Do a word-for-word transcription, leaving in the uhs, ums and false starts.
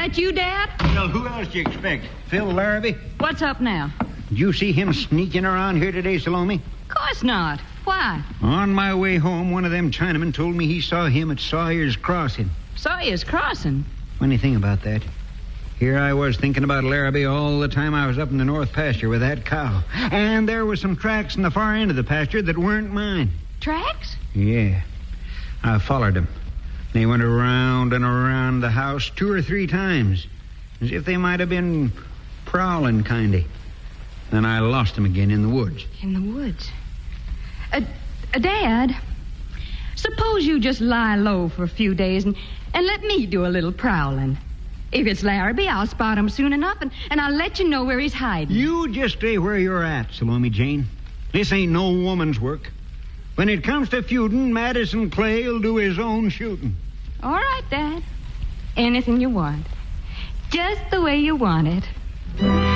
that you, Dad? Well, who else do you expect? Phil Larrabee? What's up now? Did you see him sneaking around here today, Salome? Of course not. Why? On my way home, one of them Chinamen told me he saw him at Sawyer's Crossing. Sawyer's Crossing? Funny thing about that. Here I was thinking about Larrabee all the time I was up in the north pasture with that cow. And there was some tracks in the far end of the pasture that weren't mine. Tracks? Yeah. I followed them. They went around and around the house two or three times, as if they might have been prowling kindy. Then I lost them again in the woods. In the woods? Uh, uh, Dad, suppose you just lie low for a few days and, and let me do a little prowling. If it's Larrabee, I'll spot him soon enough, and, and I'll let you know where he's hiding. You just stay where you're at, Salome Jane. This ain't no woman's work. When it comes to feuding, Madison Clay'll do his own shooting. All right, Dad. Anything you want. Just the way you want it.